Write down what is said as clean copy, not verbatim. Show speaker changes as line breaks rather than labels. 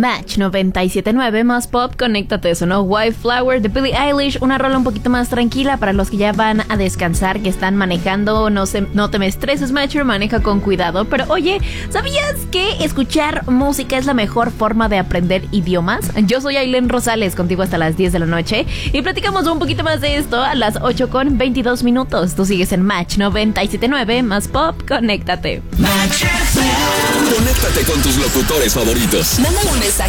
Match 97.9 más pop, conéctate, sonó White Flower de Billie Eilish, una rola un poquito más tranquila para los que ya van a descansar, que están manejando, no te me estreses, Matcher, maneja con cuidado. Pero oye, ¿sabías que escuchar música es la mejor forma de aprender idiomas? Yo soy Ailén Rosales, contigo hasta las 10 de la noche, y platicamos un poquito más de esto a las 8:22. Tú sigues en Match 97.9 más pop, conéctate.
Match FM. Conéctate con tus locutores favoritos.
Mándale un mensaje